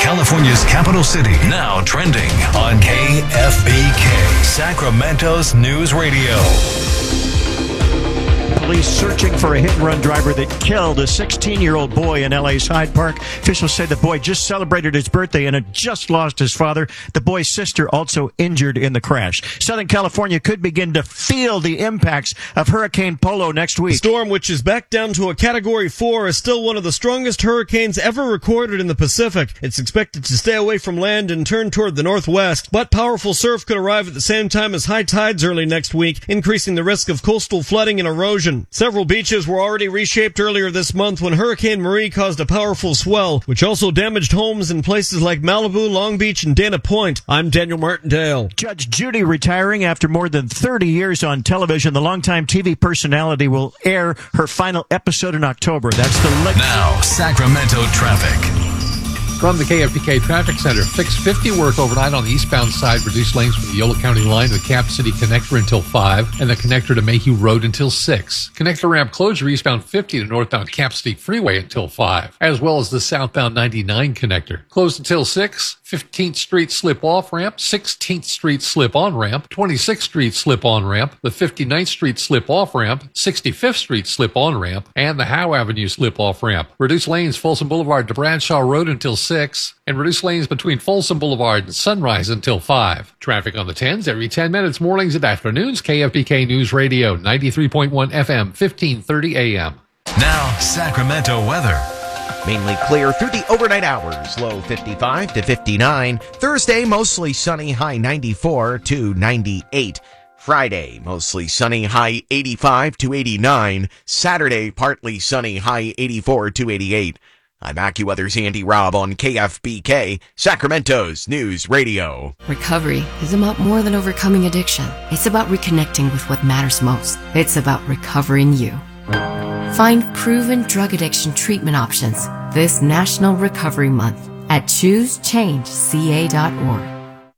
California's capital city. Now trending on KFBK, Sacramento's News Radio. Police searching for a hit-and-run driver that killed a 16-year-old boy in LA's Hyde Park. Officials say the boy just celebrated his birthday and had just lost his father. The boy's sister also injured in the crash. Southern California could begin to feel the impacts of Hurricane Polo next week. The storm, which is back down to a Category 4, is still one of the strongest hurricanes ever recorded in the Pacific. It's expected to stay away from land and turn toward the northwest, but powerful surf could arrive at the same time as high tides early next week, increasing the risk of coastal flooding and erosion. Several beaches were already reshaped earlier this month when Hurricane Marie caused a powerful swell, which also damaged homes in places like Malibu, Long Beach, and Dana Point. I'm Daniel Martindale. Judge Judy retiring after more than 30 years on television. The longtime TV personality will air her final episode in October. That's the Now, Sacramento traffic. From the KFBK Traffic Center, fixed 50 work overnight on the eastbound side, reduced lanes from the Yolo County line to the Cap City connector until 5, and the connector to Mayhew Road until 6. Connector ramp closure eastbound 50 to northbound Cap City Freeway until 5, as well as the southbound 99 connector. Closed until 6, 15th Street slip-off ramp, 16th Street slip-on ramp, 26th Street slip-on ramp, the 59th Street slip-off ramp, 65th Street slip-on ramp, and the Howe Avenue slip-off ramp. Reduced lanes Folsom Boulevard to Bradshaw Road until 6, and reduced lanes between Folsom Boulevard and Sunrise until 5. Traffic on the 10s every 10 minutes, mornings and afternoons. KFBK News Radio, 93.1 FM, 1530 AM. Now, Sacramento weather. Mainly clear through the overnight hours. Low 55 to 59. Thursday, mostly sunny, high 94 to 98. Friday, mostly sunny, high 85 to 89. Saturday, partly sunny, high 84 to 88. I'm AccuWeather's Andy Robb on KFBK, Sacramento's News Radio. Recovery is about more than overcoming addiction. It's about reconnecting with what matters most. It's about recovering you. Find proven drug addiction treatment options this National Recovery Month at ChooseChangeCA.org.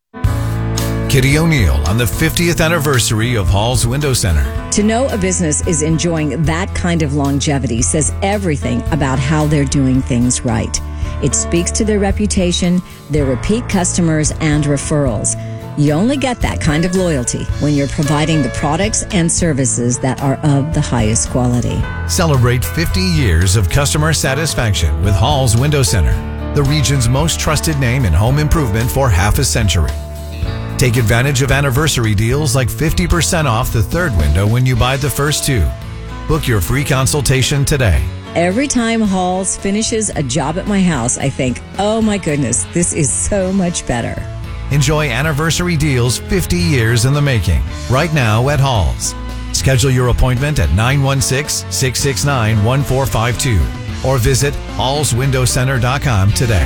Kitty O'Neill on the 50th anniversary of Hall's Window Center. To know a business is enjoying that kind of longevity says everything about how they're doing things right. It speaks to their reputation, their repeat customers, and referrals. You only get that kind of loyalty when you're providing the products and services that are of the highest quality. Celebrate 50 years of customer satisfaction with Hall's Window Center, the region's most trusted name in home improvement for half a century. Take advantage of anniversary deals like 50% off the third window when you buy the first two. Book your free consultation today. Every time Halls finishes a job at my house, I think, oh my goodness, this is so much better. Enjoy anniversary deals 50 years in the making right now at Halls. Schedule your appointment at 916-669-1452 or visit hallswindowcenter.com today.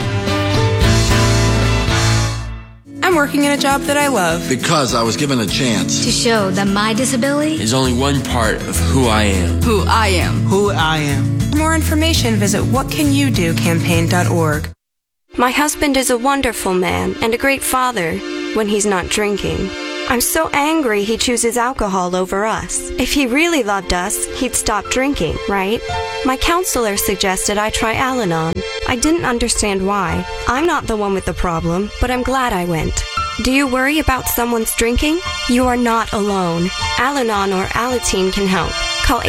I'm working in a job that I love. Because I was given a chance. To show that my disability is only one part of who I am. Who I am. Who I am. For more information, visit whatcanyoudocampaign.org. My husband is a wonderful man and a great father when he's not drinking. I'm so angry he chooses alcohol over us. If he really loved us, he'd stop drinking, right? My counselor suggested I try Al-Anon. I didn't understand why. I'm not the one with the problem, but I'm glad I went. Do you worry about someone's drinking? You are not alone. Al-Anon or Alateen can help. Call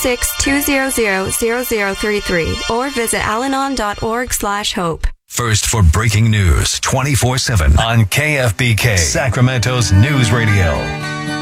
866-200-0033 or visit alanon.org/hope. First for breaking news 24/7 on KFBK, Sacramento's News Radio.